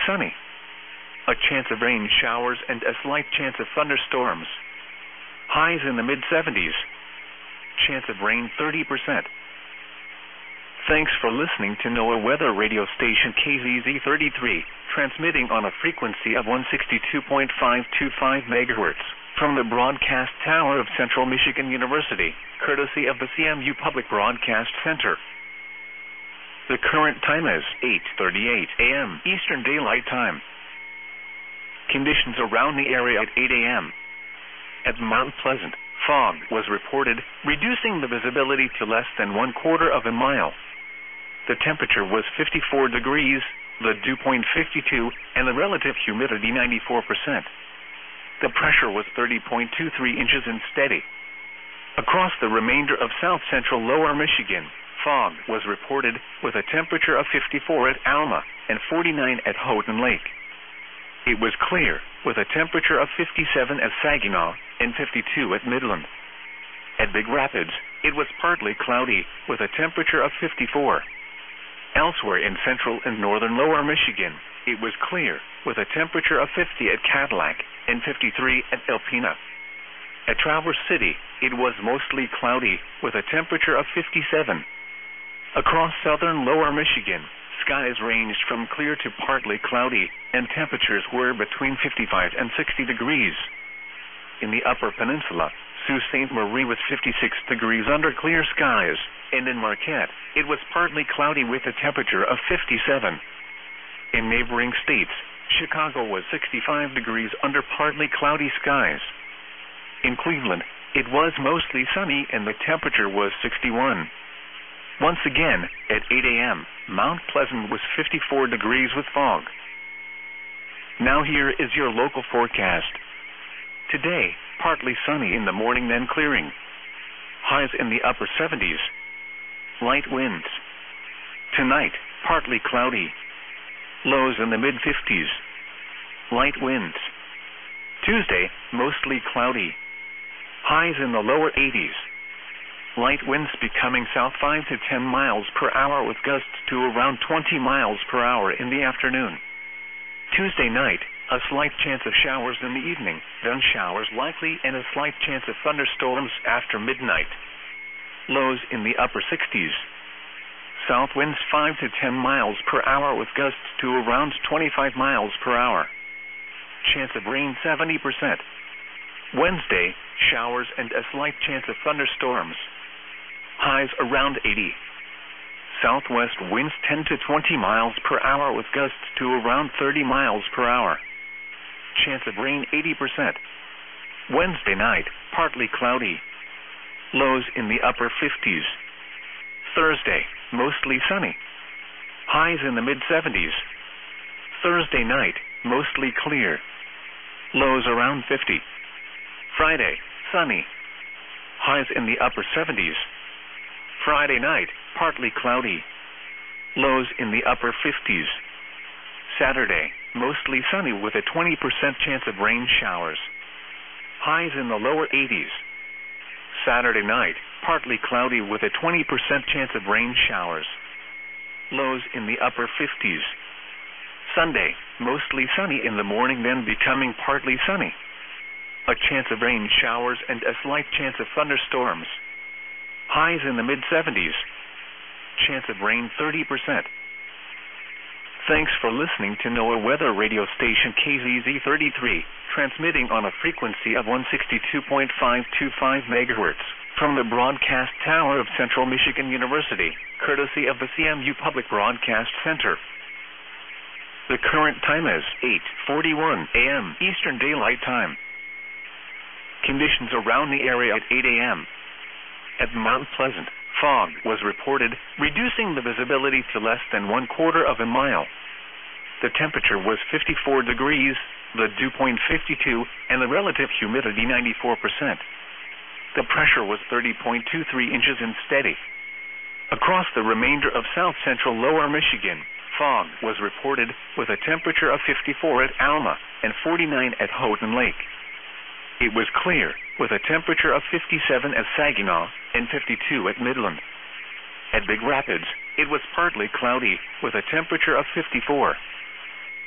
sunny. A chance of rain showers and a slight chance of thunderstorms. Highs in the mid-70s. Chance of rain 30%. Thanks for listening to NOAA weather radio station KZZ33, transmitting on a frequency of 162.525 MHz from the broadcast tower of Central Michigan University, courtesy of the CMU Public Broadcast Center. The current time is 8:38 a.m. Eastern Daylight Time. Conditions around the area at 8 a.m. At Mount Pleasant, fog was reported, reducing the visibility to less than 1/4 of a mile. The temperature was 54 degrees, the dew point 52, and the relative humidity 94%. The pressure was 30.23 inches and steady. Across the remainder of south-central lower Michigan, fog was reported with a temperature of 54 at Alma and 49 at Houghton Lake. It was clear with a temperature of 57 at Saginaw and 52 at Midland. At Big Rapids, it was partly cloudy with a temperature of 54. Elsewhere in central and northern lower Michigan, it was clear with a temperature of 50 at Cadillac and 53 at Alpena. At Traverse City, it was mostly cloudy with a temperature of 57. Across southern lower Michigan, skies ranged from clear to partly cloudy, and temperatures were between 55 and 60 degrees. In the Upper Peninsula, Sault Ste. Marie was 56 degrees under clear skies, and in Marquette, it was partly cloudy with a temperature of 57. In neighboring states, Chicago was 65 degrees under partly cloudy skies. In Cleveland, it was mostly sunny and the temperature was 61. Once again, at 8 a.m., Mount Pleasant was 54 degrees with fog. Now here is your local forecast. Today, partly sunny in the morning, then clearing. Highs in the upper 70s. Light winds. Tonight, partly cloudy. Lows in the mid-50s. Light winds. Tuesday, mostly cloudy. Highs in the lower 80s. Light winds becoming south 5 to 10 miles per hour with gusts to around 20 miles per hour in the afternoon. Tuesday night, a slight chance of showers in the evening, then showers likely and a slight chance of thunderstorms after midnight. Lows in the upper 60s. South winds 5 to 10 miles per hour with gusts to around 25 miles per hour. Chance of rain 70%. Wednesday, showers and a slight chance of thunderstorms. Highs around 80. Southwest winds 10 to 20 miles per hour with gusts to around 30 miles per hour. Chance of rain 80%. Wednesday night, partly cloudy. Lows in the upper 50s. Thursday, mostly sunny. Highs in the mid-70s. Thursday night, mostly clear. Lows around 50. Friday, sunny. Highs in the upper 70s. Friday night, partly cloudy. Lows in the upper 50s. Saturday, mostly sunny with a 20% chance of rain showers. Highs in the lower 80s. Saturday night, partly cloudy with a 20% chance of rain showers. Lows in the upper 50s. Sunday, mostly sunny in the morning, then becoming partly sunny. A chance of rain showers and a slight chance of thunderstorms. Highs in the mid-70s. Chance of rain 30%. Thanks for listening to NOAA weather radio station KZZ33, transmitting on a frequency of 162.525 MHz from the broadcast tower of Central Michigan University, courtesy of the CMU Public Broadcast Center. The current time is 8:41 a.m. Eastern Daylight Time. Conditions around the area at 8 a.m. At Mount Pleasant, fog was reported, reducing the visibility to less than 1/4 of a mile. The temperature was 54 degrees, the dew point 52, and the relative humidity 94%. The pressure was 30.23 inches and steady. Across the remainder of south-central lower Michigan, fog was reported with a temperature of 54 at Alma and 49 at Houghton Lake. It was clear with a temperature of 57 at Saginaw and 52 at Midland. At Big Rapids, it was partly cloudy with a temperature of 54.